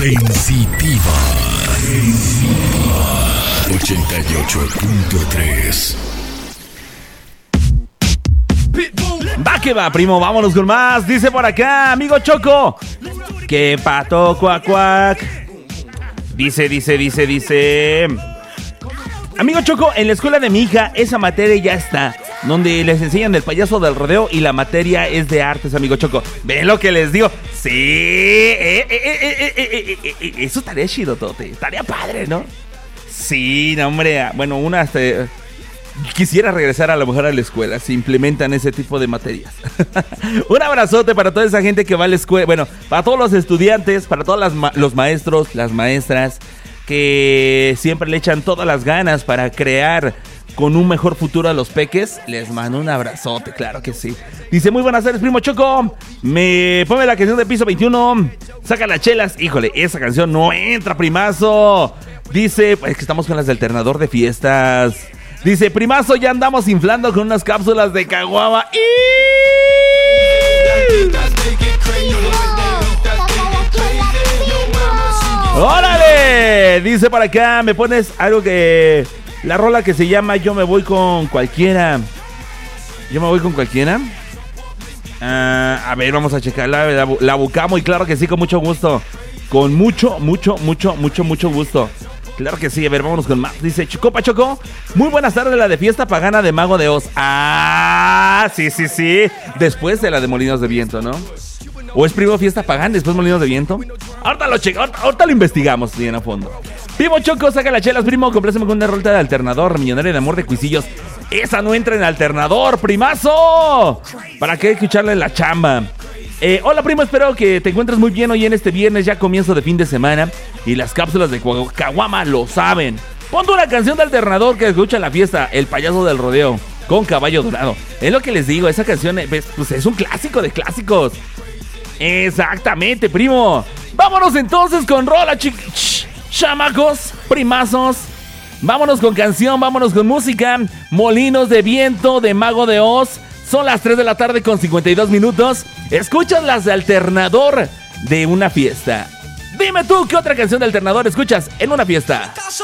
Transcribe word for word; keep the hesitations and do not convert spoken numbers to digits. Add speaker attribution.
Speaker 1: Sensitiva. ochenta y ocho punto tres.
Speaker 2: Va que va, primo, vámonos con más. Dice por acá, amigo Choco, que pato cuac cuac. Dice, dice, dice, dice. Amigo Choco, en la escuela de mi hija esa materia ya está, donde les enseñan el payaso del rodeo y la materia es de artes, amigo Choco. ¿Ven lo que les digo? Sí, eh, eh, eh, eh, eh, eh, eh, eso estaría chido, Tote. Estaría padre, ¿no? Sí, no, hombre. Bueno, una hasta... Quisiera regresar a la mujer a la escuela si implementan ese tipo de materias. Un abrazote para toda esa gente que va a la escuela. Bueno, para todos los estudiantes, para todos las ma- los maestros, las maestras, que siempre le echan todas las ganas para crear con un mejor futuro a los peques. Les mando un abrazote, claro que sí. Dice, muy buenas tardes, primo Choco. Me ponme la canción de Piso veintiuno. Saca las chelas. Híjole, esa canción no entra, primazo. Dice, es que estamos con las de alternador de fiestas. Dice, primazo, ya andamos inflando con unas cápsulas de caguama. ¡Y! ¡Órale! Dice por acá, me pones algo que... La rola que se llama Yo me voy con cualquiera. ¿Yo me voy con cualquiera? Uh, a ver, vamos a checarla. La, la buscamos y claro que sí, con mucho gusto. Con mucho, mucho, mucho, mucho, mucho gusto. Claro que sí, a ver, vámonos con más. Dice, Chocopa Choco, muy buenas tardes, la de fiesta pagana de Mago de Oz. Ah, sí, sí, sí. Después de la de Molinos de Viento, ¿no? ¿O es primero fiesta pagana, después Molinos de Viento? Ahorita lo checo, ahorita, ahorita lo investigamos bien a fondo. Primo Choco, saca las chelas, primo, compléceme con una rolta de alternador, millonario de amor de cuisillos. Esa no entra en alternador, primazo. ¿Para qué escucharle la chamba? Eh, hola primo, espero que te encuentres muy bien hoy en este viernes, ya comienzo de fin de semana. Y las cápsulas de caguama lo saben. Ponte una canción de alternador que escucha en la fiesta, El payaso del rodeo, con Caballo Dorado. Es lo que les digo, esa canción pues, pues, es un clásico de clásicos. Exactamente, primo. Vámonos entonces con rola, ch- ch- chamacos, primazos. Vámonos con canción, vámonos con música. Molinos de Viento de Mago de Oz. Son las tres de la tarde con cincuenta y dos minutos. Escuchas las de alternador de una fiesta. Dime tú, ¿qué otra canción de alternador escuchas en una fiesta?
Speaker 3: ¿Acaso